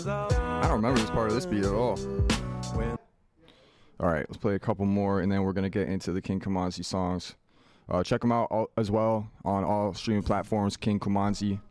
I don't remember this part of this beat at all. All right, let's play a couple more, and then we're going to get into the King Kamanzi songs. Check them out as well on all streaming platforms, King Kamanzi.